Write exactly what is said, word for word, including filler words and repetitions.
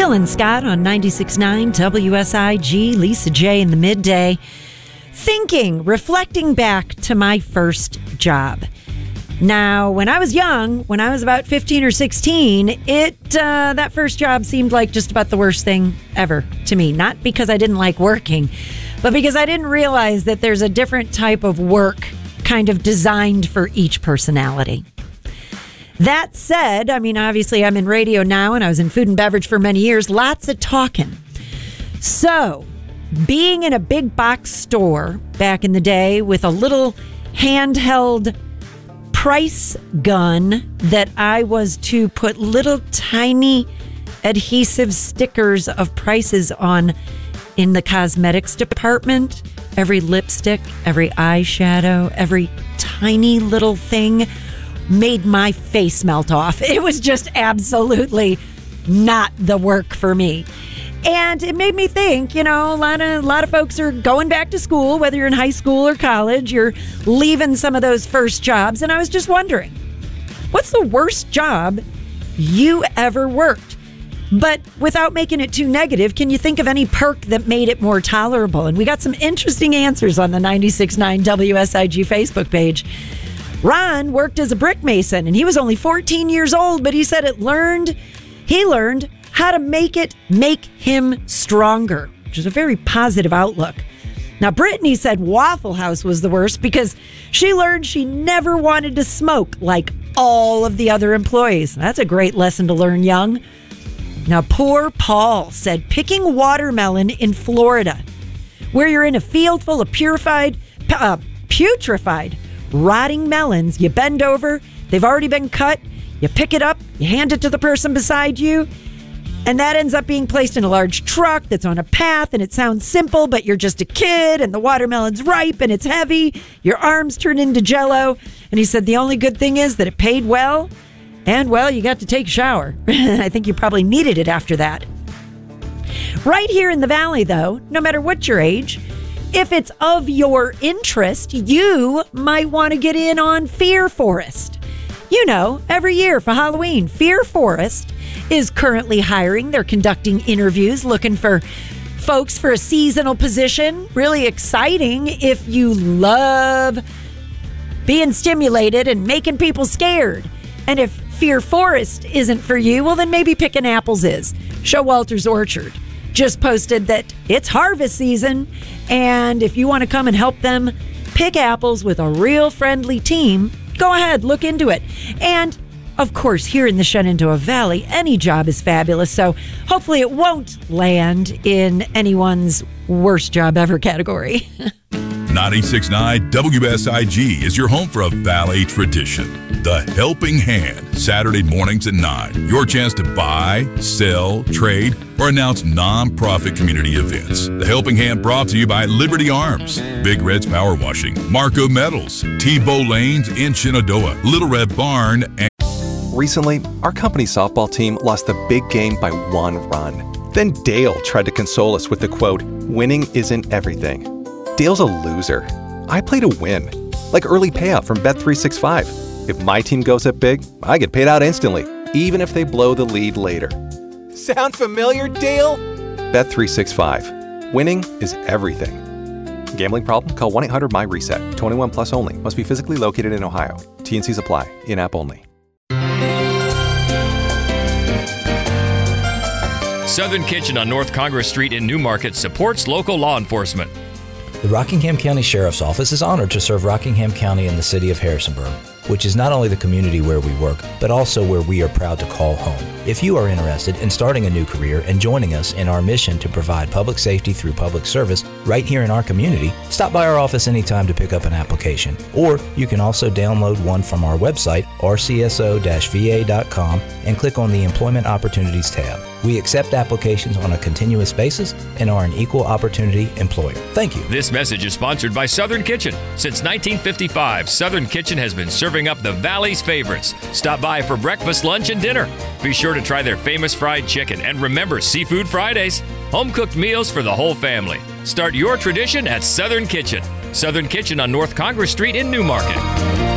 Jill and Scott on ninety-six point nine W S I G, Lisa J in the midday. Thinking, reflecting back to my first job. Now, when I was young, when I was about fifteen or sixteen, it uh, that first job seemed like just about the worst thing ever to me. Not because I didn't like working, but because I didn't realize that there's a different type of work kind of designed for each personality. That said, I mean, obviously I'm in radio now and I was in food and beverage for many years. Lots of talking. So, being in a big box store back in the day with a little handheld price gun that I was to put little tiny adhesive stickers of prices on in the cosmetics department. Every lipstick, every eyeshadow, every tiny little thing made my face melt off. It was just absolutely not the work for me. And it made me think, you know, a lot of a lot of folks are going back to school, whether you're in high school or college, you're leaving some of those first jobs. And I was just wondering, what's the worst job you ever worked? But without making it too negative, can you think of any perk that made it more tolerable? And we got some interesting answers on the ninety-six point nine W S I G Facebook page. Ron worked as a brick mason, and he was only fourteen years old, but he said it learned, he learned how to make it make him stronger, which is a very positive outlook. Now, Brittany said Waffle House was the worst because she learned she never wanted to smoke like all of the other employees. That's a great lesson to learn young. Now, poor Paul said picking watermelon in Florida, where you're in a field full of purified, uh, putrefied, rotting melons. You bend over, they've already been cut, you pick it up, you hand it to the person beside you, and that ends up being placed in a large truck that's on a path, and it sounds simple, but you're just a kid, and the watermelon's ripe, and it's heavy. Your arms turn into Jell-O. And he said the only good thing is that it paid well, and, well, you got to take a shower. I think you probably needed it after that. Right here in the Valley, though, no matter what your age, if it's of your interest, you might want to get in on Fear Forest. You know, every year for Halloween, Fear Forest is currently hiring. They're conducting interviews, looking for folks for a seasonal position. Really exciting if you love being stimulated and making people scared. And if Fear Forest isn't for you, well, then maybe picking apples is. Showalter's Orchard just posted that it's harvest season, and if you want to come and help them pick apples with a real friendly team, go ahead, look into it. And of course, here in the Shenandoah Valley, any job is fabulous, so hopefully it won't land in anyone's worst job ever category. ninety-six point nine W S I G is your home for a Valley tradition. The Helping Hand, Saturday mornings at nine. Your chance to buy, sell, trade, or announce non-profit community events. The Helping Hand brought to you by Liberty Arms, Big Red's Power Washing, Marco Metals, T-Bow Lanes in Shenandoah, Little Red Barn, and... Recently, our company softball team lost the big game by one run. Then Dale tried to console us with the quote, "Winning isn't everything." Dale's a loser. I play to win. Like early payout from Bet three sixty-five. If my team goes up big, I get paid out instantly, even if they blow the lead later. Sound familiar, Dale? Bet three sixty-five. Winning is everything. Gambling problem? Call one eight hundred M Y reset. twenty-one plus only. Must be physically located in Ohio. T and C's apply. In-app only. Southern Kitchen on North Congress Street in Newmarket supports local law enforcement. The Rockingham County Sheriff's Office is honored to serve Rockingham County and the city of Harrisonburg, which is not only the community where we work, but also where we are proud to call home. If you are interested in starting a new career and joining us in our mission to provide public safety through public service right here in our community, stop by our office anytime to pick up an application. Or you can also download one from our website, r c s o dash v a dot com, and click on the Employment Opportunities tab. We accept applications on a continuous basis and are an equal opportunity employer. Thank you. This message is sponsored by Southern Kitchen. Since nineteen fifty-five, Southern Kitchen has been serving up the Valley's favorites. Stop by for breakfast, lunch, and dinner. Be sure to try their famous fried chicken, and remember Seafood Fridays. Home-cooked meals for the whole family. Start your tradition at Southern Kitchen. Southern Kitchen on North Congress Street in Newmarket.